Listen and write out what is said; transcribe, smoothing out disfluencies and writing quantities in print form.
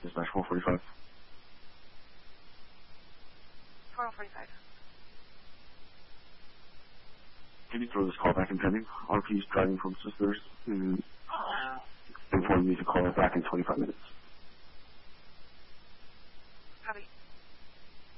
Dispatch 445. 445. Can you throw this call back in pending? RP's driving from sisters and inform me to call her back in 25 minutes. Copy.